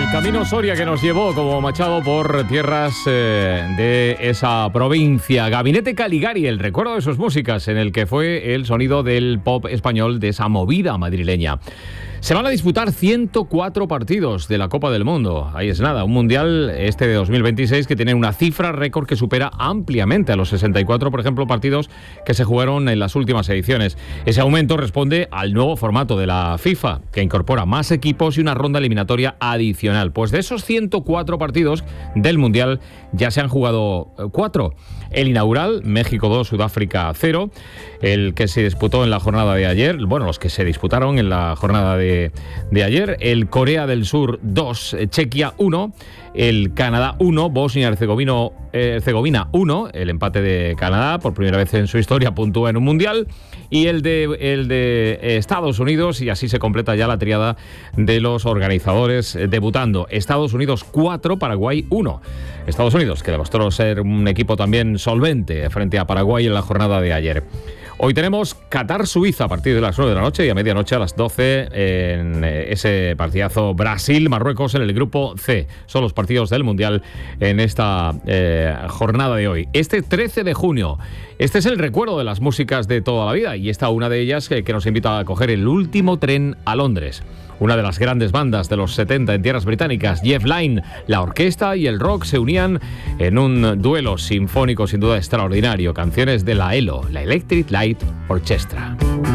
Camino Soria que nos llevó como Machado por tierras de esa provincia. Gabinete Caligari, el recuerdo de sus músicas, en el que fue el sonido del pop español de esa movida madrileña. Se van a disputar 104 partidos de la Copa del Mundo. Ahí es nada, un mundial de 2026 que tiene una cifra récord que supera ampliamente a los 64, por ejemplo, partidos que se jugaron en las últimas ediciones. Ese aumento responde al nuevo formato de la FIFA, que incorpora más equipos y una ronda eliminatoria adicional. Pues de esos 104 partidos del mundial ya se han jugado 4. El inaugural, México 2, Sudáfrica 0. El que se disputó en la jornada de ayer, los que se disputaron en la jornada de ayer, el Corea del Sur 2, Chequia 1, el Canadá 1, Bosnia-Herzegovina 1, el empate de Canadá, por primera vez en su historia puntúa en un mundial, y el de Estados Unidos, y así se completa ya la triada de los organizadores debutando. Estados Unidos 4, Paraguay 1. Estados Unidos, que demostró ser un equipo también solvente frente a Paraguay en la jornada de ayer. Hoy tenemos Qatar-Suiza a partir de las 9 de la noche y a medianoche a las 12 en ese partidazo Brasil-Marruecos en el grupo C. Son los partidos del Mundial en esta jornada de hoy. Este 13 de junio, este es el recuerdo de las músicas de toda la vida y esta una de ellas que nos invita a coger el último tren a Londres. Una de las grandes bandas de los 70 en tierras británicas, Jeff Lynne, la orquesta y el rock se unían en un duelo sinfónico sin duda extraordinario. Canciones de la ELO, la Electric Light Orchestra.